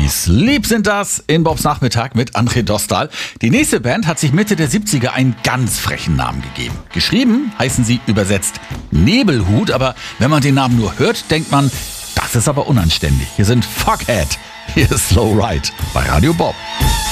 Monkeys. Lieb sind das in Bobs Nachmittag mit André Dostal. Die nächste Band hat sich Mitte der 70er einen ganz frechen Namen gegeben. Geschrieben heißen sie übersetzt Nebelhut, aber wenn man den Namen nur hört, denkt man, das ist aber unanständig. Hier sind Fuckhead. Hier ist Slow Ride bei Radio Bob.